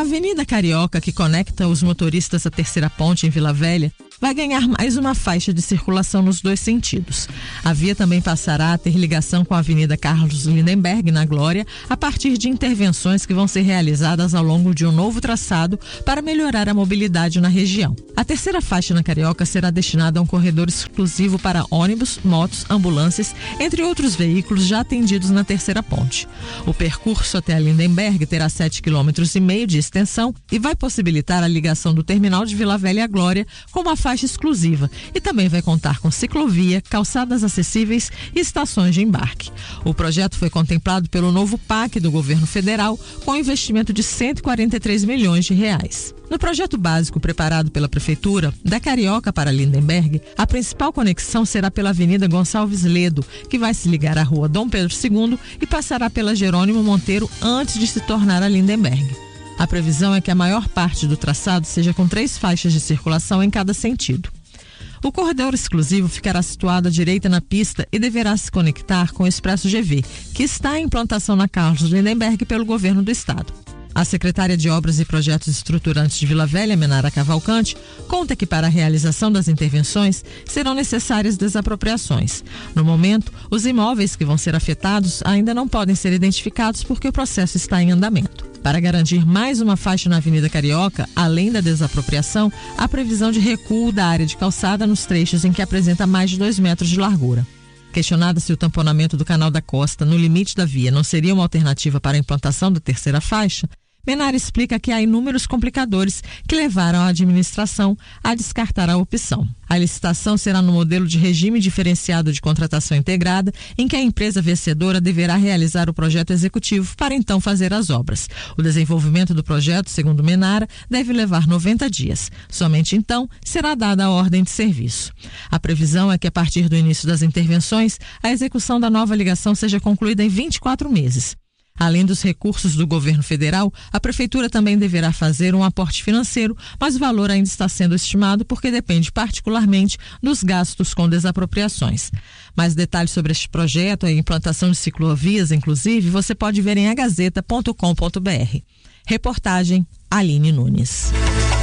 Avenida Carioca, que conecta os motoristas à Terceira Ponte em Vila Velha, vai ganhar mais uma faixa de circulação nos dois sentidos. A via também passará a ter ligação com a Avenida Carlos Lindenberg, na Glória, a partir de intervenções que vão ser realizadas ao longo de um novo traçado para melhorar a mobilidade na região. A terceira faixa na Carioca será destinada a um corredor exclusivo para ônibus, motos, ambulâncias, entre outros veículos já atendidos na Terceira Ponte. O percurso até a Lindenberg terá 7,5 km de extensão e vai possibilitar a ligação do terminal de Vila Velha à Glória com uma faixa exclusiva e também vai contar com ciclovia, calçadas acessíveis e estações de embarque. O projeto foi contemplado pelo novo PAC do governo federal com investimento de 143 milhões de reais. No projeto básico preparado pela Prefeitura, da Carioca para Lindenberg, a principal conexão será pela Avenida Gonçalves Ledo, que vai se ligar à Rua Dom Pedro II e passará pela Jerônimo Monteiro antes de se tornar a Lindenberg. A previsão é que a maior parte do traçado seja com 3 faixas de circulação em cada sentido. O corredor exclusivo ficará situado à direita na pista e deverá se conectar com o Expresso GV, que está em implantação na Carlos Lindenberg pelo governo do estado. A secretária de Obras e Projetos Estruturantes de Vila Velha, Menara Cavalcante, conta que para a realização das intervenções serão necessárias desapropriações. No momento, os imóveis que vão ser afetados ainda não podem ser identificados porque o processo está em andamento. Para garantir mais uma faixa na Avenida Carioca, além da desapropriação, há previsão de recuo da área de calçada nos trechos em que apresenta mais de 2 metros de largura. Questionada se o tamponamento do Canal da Costa no limite da via não seria uma alternativa para a implantação da terceira faixa, Menara explica que há inúmeros complicadores que levaram a administração a descartar a opção. A licitação será no modelo de regime diferenciado de contratação integrada, em que a empresa vencedora deverá realizar o projeto executivo para então fazer as obras. O desenvolvimento do projeto, segundo Menara, deve levar 90 dias. Somente então será dada a ordem de serviço. A previsão é que, a partir do início das intervenções, a execução da nova ligação seja concluída em 24 meses. Além dos recursos do governo federal, a Prefeitura também deverá fazer um aporte financeiro, mas o valor ainda está sendo estimado porque depende particularmente dos gastos com desapropriações. Mais detalhes sobre este projeto e a implantação de ciclovias, inclusive, você pode ver em agazeta.com.br. Reportagem Aline Nunes.